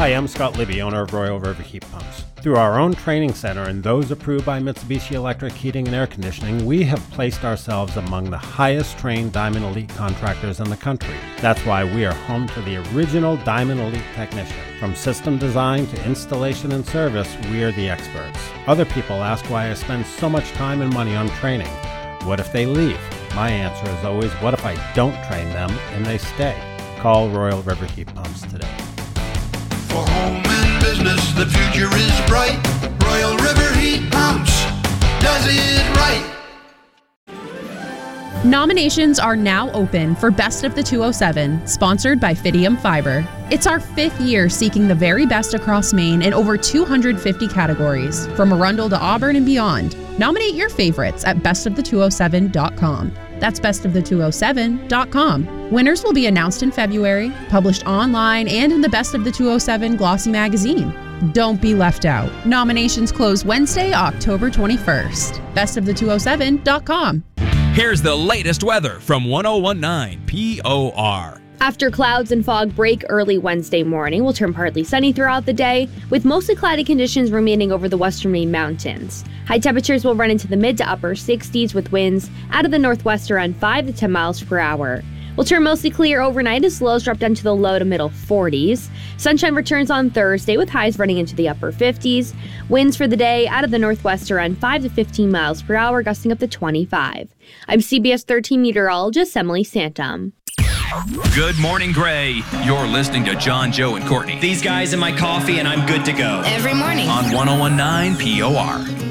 Hi, I'm Scott Libby, owner of Royal River Heat Pumps. Through our own training center and those approved by Mitsubishi Electric Heating and Air Conditioning, we have placed ourselves among the highest trained Diamond Elite contractors in the country. That's why we are home to the original Diamond Elite technician. From system design to installation and service, we are the experts. Other people ask why I spend so much time and money on training. What if they leave? My answer is always, what if I don't train them and they stay? Call Royal River Heat Pumps today. For home and business, the future is bright. Royal River Heat Pumps does it right. Nominations are now open for Best of the 207, sponsored by Fidium Fiber. It's our 5th year seeking the very best across Maine in over 250 categories, from Arundel to Auburn and beyond. Nominate your favorites at bestofthe207.com. That's bestofthe207.com. Winners will be announced in February, published online and in the Best of the 207 glossy magazine. Don't be left out. Nominations close Wednesday, October 21st. Bestofthe207.com. Here's the latest weather from 1019 POR. After clouds and fog break early Wednesday morning, we'll turn partly sunny throughout the day, with mostly cloudy conditions remaining over the western Maine mountains. High temperatures will run into the mid to upper 60s with winds out of the northwest around 5 to 10 miles per hour. We'll turn mostly clear overnight as lows drop down to the low to middle 40s. Sunshine returns on Thursday with highs running into the upper 50s. Winds for the day out of the northwest around 5 to 15 miles per hour, gusting up to 25. I'm CBS 13 meteorologist Emily Santum. Good morning, Gray. You're listening to John, Joe, and Courtney. These guys in my coffee and I'm good to go. Every morning. On 1019 POR.